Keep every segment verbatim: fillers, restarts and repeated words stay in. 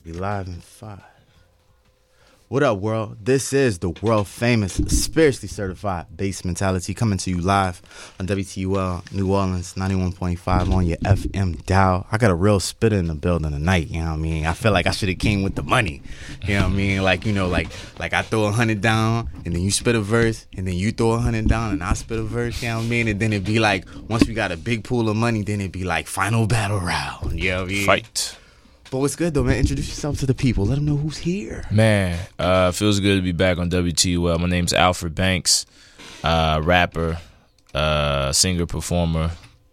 We live in five. What up, world? This is the world famous, spiritually certified Bass Mentality coming to you live on W T U L New Orleans ninety-one point five on your F M dial. I got a real spitter in the building tonight, you know what I mean? I feel like I should have came with the money, you know what I mean? Like, you know, like like I throw a hundred down and then you spit a verse and then you throw a hundred down and I spit a verse, you know what I mean? And then it'd be like, once we got a big pool of money, then it'd be like final battle round, you know what I mean? Fight. But what's good, though, man? Introduce yourself to the people. Let them know who's here. Man, uh, feels good to be back on W T U L. My name's Alfred Banks, uh, rapper, uh, singer, performer,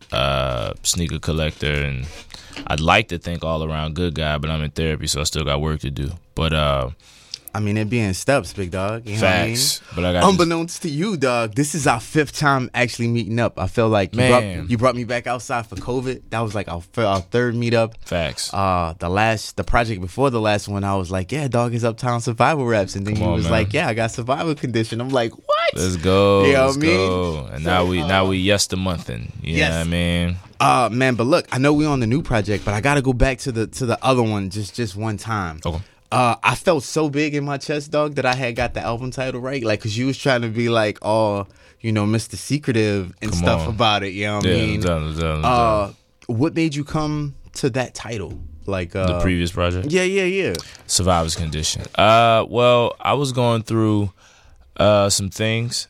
uh, sneaker collector, and I'd like to think all around good guy, but I'm in therapy, so I still got work to do. But uh, I mean, it being steps, big dog. You know facts. What I mean? But I got unbeknownst this- to you, dog, this is our fifth time actually meeting up. I feel like you, Man. brought, you brought me back outside for COVID. That was like our, our third meetup. Facts. Uh, the last, the project before the last one, I was like, yeah, dog is Uptown Survival Raps, and then Come you on, was man. like, yeah, I got survival condition. I'm like, what? Let's go. You know Let's what I mean? go. And So, now we uh, now we yes the monthin'. You yes. know what I mean? Uh, man, but look, I know we on the new project, but I got to go back to the to the other one just just one time. Okay. Uh, I felt so big in my chest, dog, that I had got the album title right. Like, cause you was trying to be like, all, you know, Mister Secretive and Come stuff on. about it. You know what Yeah, I mean? I'm done, I'm done, I'm uh, done. what made you come to that title? Like uh, The previous project? Yeah, yeah, yeah. Survivor's Condition. Uh, well, I was going through uh, some things,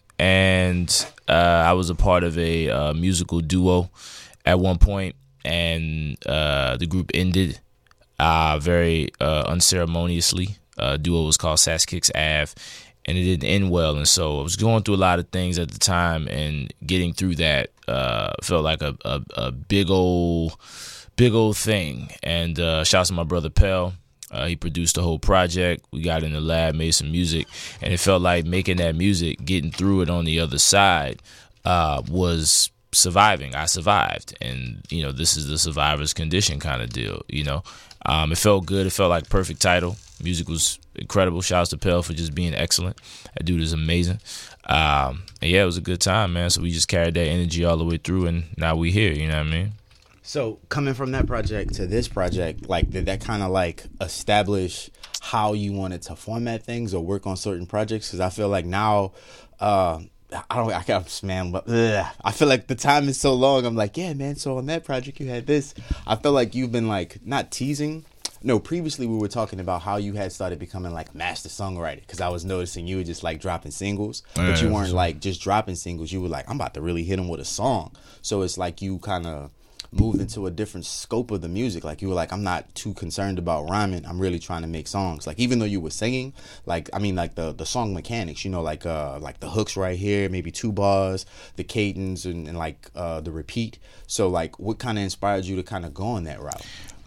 and uh, I was a part of a uh, musical duo at one point, and uh, the group ended uh, very uh, unceremoniously. Uh, duo was called Sass Kicks Ave, and it didn't end well. And so I was going through a lot of things at the time, and getting through that uh, felt like a, a, a big old, big old thing. And uh, shouts to my brother Pell. Uh, he produced the whole project. We got in the lab, made some music, and it felt like making that music, getting through it on the other side, uh, was surviving. I survived, and you know, this is the survivor's condition kind of deal. You know, um, it felt good. It felt like perfect title. Music was incredible. Shouts to Pell for just being excellent. That dude is amazing. Um, and yeah, it was a good time, man. So we just carried that energy all the way through, and now we here. You know what I mean? So coming from that project to this project, like, did that kind of like establish how you wanted to format things or work on certain projects? Because I feel like now, uh, I don't, I can't, man, but ugh, I feel like the time is so long. I'm like, yeah, man. So on that project, you had this. I feel like you've been like not teasing. No, previously we were talking about how you had started becoming like master songwriter, because I was noticing you were just like dropping singles, Oh, but yeah, you weren't sure. like just dropping singles. You were like, I'm about to really hit them with a song. So it's like you kind of moved into a different scope of the music. Like you were like, I'm not too concerned about rhyming. I'm really trying to make songs. Like even though you were singing, like I mean, like the the song mechanics, you know, like uh like the hooks right here, maybe two bars, the cadence, and, and like uh the repeat. So like, what kind of inspired you to kind of go on that route?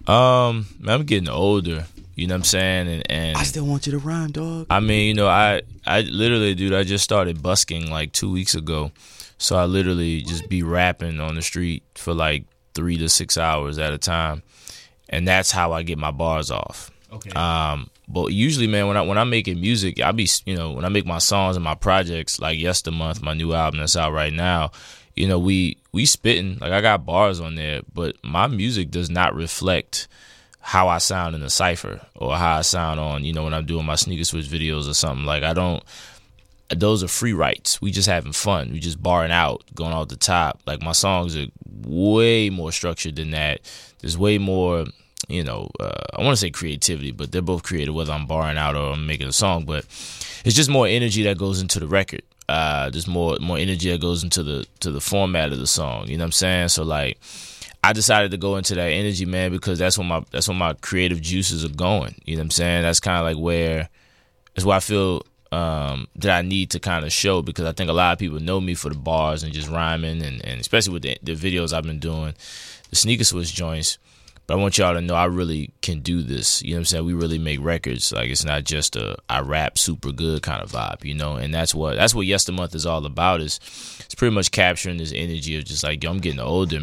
Um, I'm getting older. You know what I'm saying? And, and I still want you to rhyme, dog. I mean, you know, I, I literally, dude, I just started busking like two weeks ago. So I literally just be rapping on the street for like three to six hours at a time. And that's how I get my bars off. Okay. Um, but usually, man, when I when I'm making music, I be, you know, when I make my songs and my projects, like Yester Month, my new album that's out right now, you know, we we spitting, like I got bars on there, but my music does not reflect how I sound in a cypher or how I sound on, you know, when I'm doing my Sneaker Switch videos or something. Like I don't, those are free writes. We just having fun. We just barring out, going off the top. Like my songs are way more structured than that. There's way more, you know, uh, I want to say creativity, but they're both creative, whether I'm barring out or I'm making a song. But it's just more energy that goes into the record. Uh, there's more more energy that goes into the to the format of the song. You know what I'm saying? So like, I decided to go into that energy, man, because that's when my that's when my creative juices are going. You know what I'm saying? That's kind of like where that's why I feel um, that I need to kind of show, because I think a lot of people know me for the bars and just rhyming, and, and especially with the, the videos I've been doing, the Sneaker Switch joints. But I want y'all to know I really can do this. You know what I'm saying? We really make records. Like, it's not just a I rap super good kind of vibe, you know? And that's what that's what Yester Month is all about, is it's pretty much capturing this energy of just like, yo, I'm getting older, man.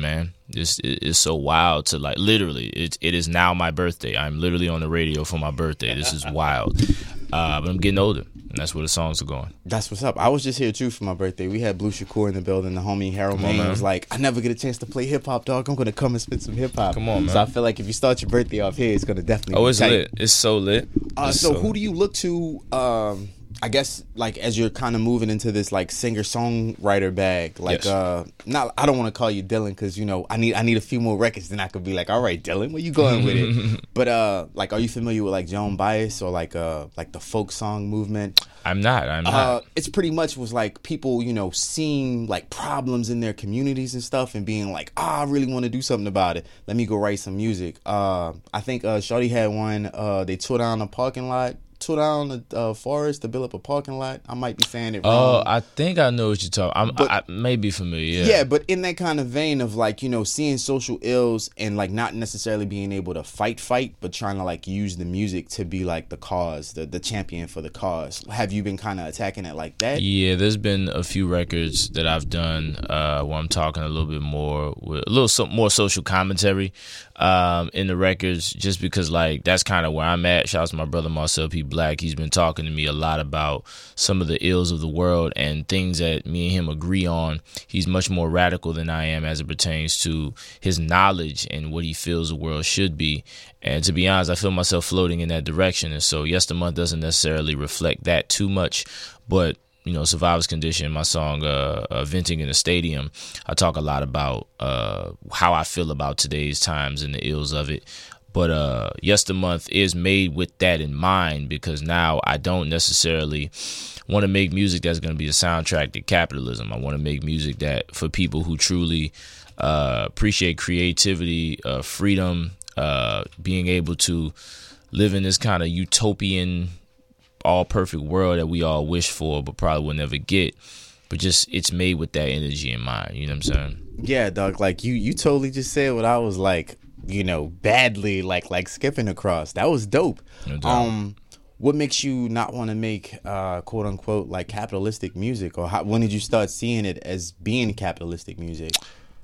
This is so wild to like literally. It it is now my birthday. I'm literally on the radio for my birthday. This is wild. Uh, but I'm getting older, and that's where the songs are going. That's what's up. I was just here too for my birthday. We had Blue Shakur in the building. The homie Harold Come on, Maine man. was like, "I never get a chance to play hip hop, dog. I'm gonna come and spit some hip hop." Come on, man. So I feel like if you start your birthday off here, it's gonna definitely. Oh, be it's tight. lit. It's so lit. Uh, It's so who do you look to? Um, I guess like as you're kind of moving into this like singer songwriter bag, like Yes. uh, not I don't want to call you Dylan because you know I need I need a few more records, then I could be like, all right, Dylan, where you going with it? But uh, like, are you familiar with like Joan Baez or like uh like the folk song movement? I'm not. I'm not. Uh, it's pretty much was like people, you know, seeing like problems in their communities and stuff and being like, ah, I really want to do something about it. Let me go write some music. Uh, I think uh, Shawty had one. Uh, they tore down a parking lot, tore down the uh, forest to build up a parking lot. I might be saying it Oh, wrong. I think I know what you're talking. I'm But- I, I may be familiar. Yeah. Yeah. but in that kind of vein of like, you know, seeing social ills and like not necessarily being able to fight, fight, but trying to like use the music to be like the cause, the, the champion for the cause. Have you been kind of attacking it like that? Yeah, there's been a few records that I've done uh, where I'm talking a little bit more with a little so, more social commentary um, in the records, just because like that's kind of where I'm at. Shout out to my brother Marcel P. Black. He's been talking to me a lot about some of the ills of the world and things that me and him agree on. He's much more radical than I am as it pertains to his knowledge and what he feels the world should be. And to be honest, I feel myself floating in that direction. And so, yes, the month doesn't necessarily reflect that too much, but you know, Survivor's Condition, my song uh, uh, Venting in a Stadium, I talk a lot about uh, how I feel about today's times and the ills of it. But uh, Yes, the month is made with that in mind, because now I don't necessarily want to make music that's going to be a soundtrack to capitalism. I want to make music that for people who truly uh, appreciate creativity, uh, freedom, uh, being able to live in this kind of utopian, all perfect world that we all wish for but probably will never get. But just it's made with that energy in mind. You know what I'm saying? Yeah, dog. Like you, you totally just said what I was like, you know, badly like like skipping across. That was dope. No doubt. Um, what makes you not want to make uh, quote unquote like capitalistic music, or how, when did you start seeing it as being capitalistic music?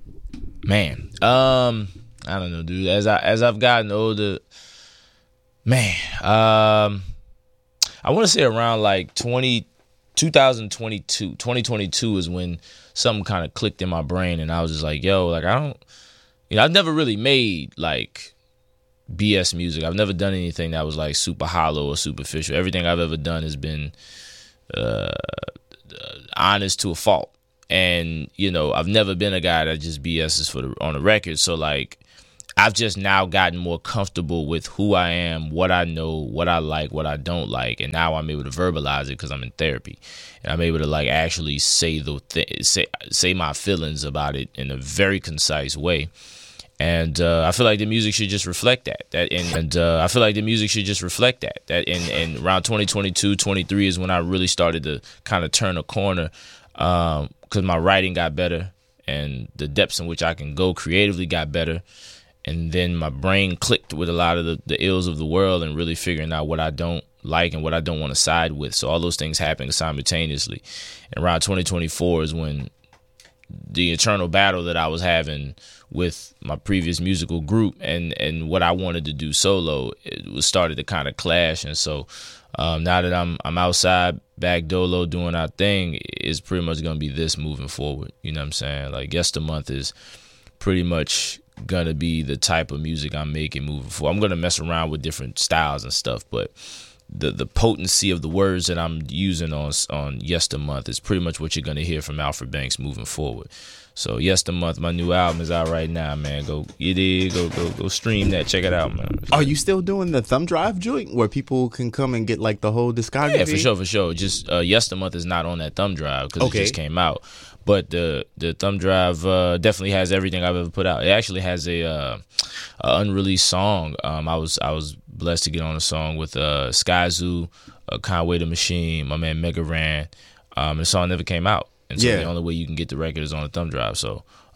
Man, um, I don't know, dude. As I as I've gotten older, man, um, I want to say around like twenty, twenty twenty-two, twenty twenty-two is when something kind of clicked in my brain, and I was just like, yo, like I don't, you know, I've never really made like B S music. I've never done anything that was like super hollow or superficial. Everything I've ever done has been uh, honest to a fault. And, you know, I've never been a guy that just B S's for the, on the record. So, like, I've just now gotten more comfortable with who I am, what I know, what I like, what I don't like. And now I'm able to verbalize it because I'm in therapy. And I'm able to, like, actually say the th- say, say my feelings about it in a very concise way. And uh, I feel like the music should just reflect that. That and, and uh, I feel like the music should just reflect that. That and, and around twenty twenty-two, twenty-three is when I really started to kind of turn a corner, because um, my writing got better and the depths in which I can go creatively got better. And then my brain clicked with a lot of the, the ills of the world and really figuring out what I don't like and what I don't want to side with. So all those things happened simultaneously. And around twenty twenty-four is when the eternal battle that I was having with my previous musical group and, and what I wanted to do solo, it was started to kind of clash. And so um, now that I'm I'm outside, back dolo, doing our thing, it's pretty much going to be this moving forward. You know what I'm saying? Like, Yes, the month is pretty much going to be the type of music I'm making moving forward. I'm going to mess around with different styles and stuff, but the the potency of the words that I'm using on on Yes, the month is pretty much what you're going to hear from Alfred Banks moving forward. So Yes, the month, my new album is out right now, man. Go you did go go go stream that, check it out, man. Are you still doing the thumb drive joint where people can come and get like the whole discography? Yeah, for sure, for sure. Just uh, Yes, the month is not on that thumb drive because Okay. it just came out. But the the thumb drive uh, definitely has everything I've ever put out. It actually has a, uh, a unreleased song. Um, I was I was blessed to get on a song with uh, Sky Zoo, uh, Conway the Machine, my man Mega Ran. Um, the song never came out, and so Yeah. the only way you can get the record is on the thumb drive. So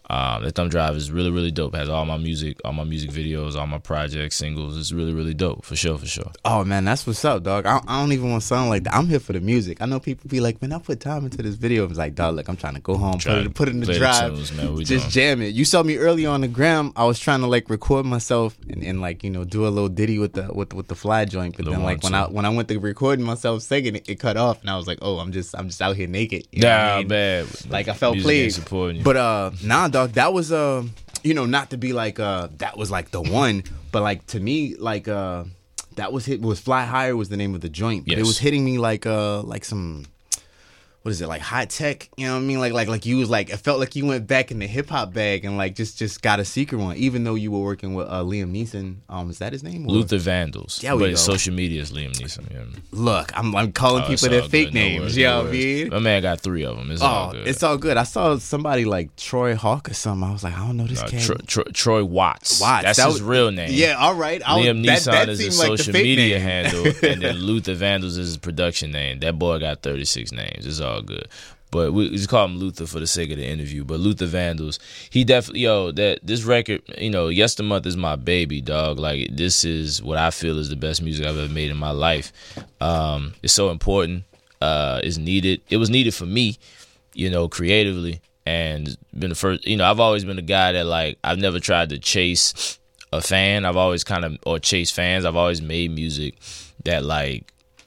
Um, that thumb drive is really, really dope. It has all my music, all my music videos, all my projects, singles. It's really, really dope, for sure, for sure. Oh, man, that's what's up, dog. I, I don't even want to sound like that. I'm here for the music. I know people be like, man, I put time into this video. It's like, dog, look, I'm trying to go home, put it, put it in the Play drive, the tunes, man. We just doing. jam it. You saw me earlier on the gram. I was trying to, like, record myself and, and like, you know, do a little ditty with the with, with the fly joint. But The then, like, one, when I two. when I went to recording myself singing, it, it cut off. And I was like, oh, I'm just I'm just out here naked. You know what I Nah, mean? man. Like, I felt Music ain't played. supporting you. But uh, nah, dog, that was uh, you know, not to be like uh, that was like the one, but like to me, like uh, that was hit was Fly Higher was the name of the joint. But it Yes. was hitting me like uh, like some. What is it, like high tech? You know what I mean? Like like like you was like it felt like you went back in the hip hop bag and like just just got a secret one, even though you were working with uh, Liam Neeson. Um, is that his name? Or? Luther Vandals. There we but go. social media is Liam Neeson. Yeah. Look, I'm I'm calling Oh, it's people their all fake good. No names. worries, You no know what I worries. mean? My man got three of them. It's all Oh, good. it's all good. I saw somebody like Troy Hawk or something. I was like, I don't know this Uh, cat. Tro- Tro- Troy Watts. Watts. That's That his was- real name. Yeah, all right. I was, Liam that, Neeson that is his seemed like the social fake media name. handle, and then Luther Vandals is his production name. That boy got thirty-six names. It's all good. But we just call him Luther for the sake of the interview. But Luther Vandals, he definitely, yo, that this record, you know, Yestermonth is my baby, dog. Like, this is what I feel is the best music I've ever made in my life. Um, it's so important. Uh, it's needed. It was needed for me, you know, creatively. And been the first, you know, I've always been a guy that, like, I've never tried to chase a fan. I've always kind of, or chase fans. I've always made music that, like,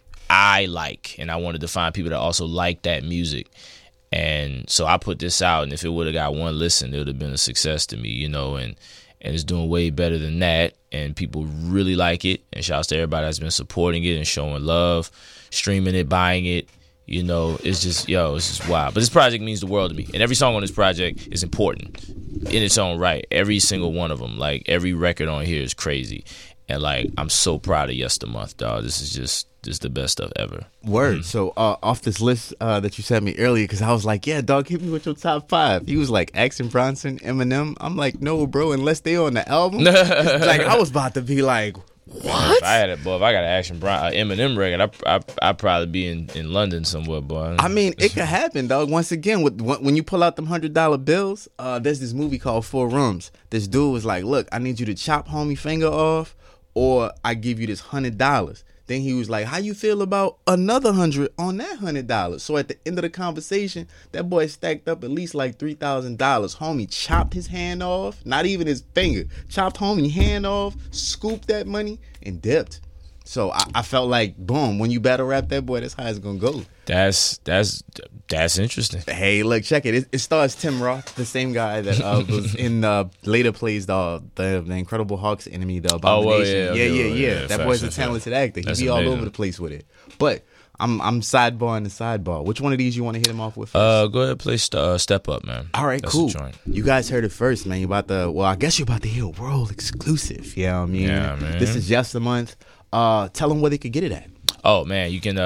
I like, and I wanted to find people that also like that music. And so I put this out, and if it would have got one listen, it would have been a success to me, you know, and, and it's doing way better than that, and people really like it, and shouts to everybody that's been supporting it and showing love, streaming it, buying it, you know, it's just, yo, it's just wild. But this project means the world to me, and every song on this project is important in its own right, every single one of them, like, every record on here is crazy, and, like, I'm so proud of Yestermonth, dog. This is just, this is the best stuff ever. Word. So uh, off this list uh, that you sent me earlier, because I was like, yeah, dog, hit me with your top five. He was like, Action Bronson, Eminem. I'm like, no, bro, unless they on the album. Like, I was about to be like, what? If I had it, boy, if I got an Action Bron- uh, Eminem record, I, I, I'd probably be in, in London somewhere, boy. I mean, it could happen, dog. Once again, with when you pull out them hundred dollar bills, uh, there's this movie called Four Rooms. This dude was like, look, I need you to chop homie finger off, or I give you this hundred dollars. Then he was like, how you feel about another hundred on that hundred dollars? So at the end of the conversation, that boy stacked up at least like three thousand dollars. Homie chopped his hand off, not even his finger. Chopped homie hand off, scooped that money, and dipped. So I, I felt like, boom, when you battle rap that boy, that's how it's gonna go. That's that's that's interesting. Hey, look, check it. It, it stars Tim Roth, the same guy that uh, was in uh, later plays the, the the Incredible Hulk's enemy, the Abomination. Oh, well, yeah, yeah, okay, yeah, well, yeah. yeah, That facts, boy's a that's talented right. actor. He That's be all amazing. over the place with it. But I'm I'm sidebarring the sidebar. Which one of these you want to hit him off with first? Uh, go ahead and play st- uh, Step Up, man. All right, That's cool. the joint. You guys heard it first, man. You about to, well, I guess you're about to hear a world exclusive. You know what I mean? Yeah, man. This is Yestermonth. Uh, tell them where they could get it at. Oh man, you can. Uh,